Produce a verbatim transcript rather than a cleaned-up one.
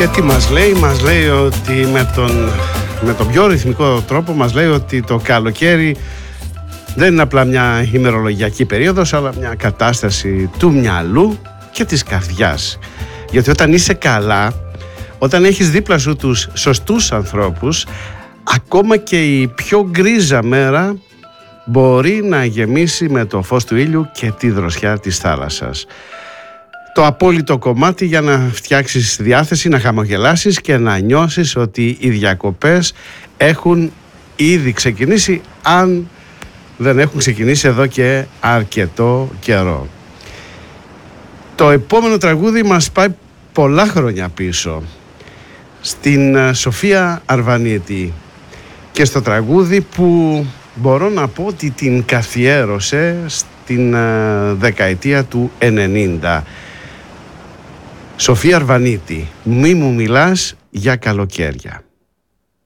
Και τι μας λέει, μας λέει ότι με τον, με τον πιο ρυθμικό τρόπο μας λέει ότι το καλοκαίρι δεν είναι απλά μια ημερολογιακή περίοδος, αλλά μια κατάσταση του μυαλού και της καρδιάς. Γιατί όταν είσαι καλά, όταν έχεις δίπλα σου τους σωστούς ανθρώπους, ακόμα και η πιο γκρίζα μέρα μπορεί να γεμίσει με το φως του ήλιου και τη δροσιά της θάλασσας. Το απόλυτο κομμάτι για να φτιάξεις διάθεση, να χαμογελάσεις και να νιώσεις ότι οι διακοπές έχουν ήδη ξεκινήσει, αν δεν έχουν ξεκινήσει εδώ και αρκετό καιρό. Το επόμενο τραγούδι μας πάει πολλά χρόνια πίσω, στην Σοφία Αρβανίτη, και στο τραγούδι που μπορώ να πω ότι την καθιέρωσε στην δεκαετία του ενενήντα. Σοφία Αρβανίτη, μη μου μιλάς για καλοκαίρια.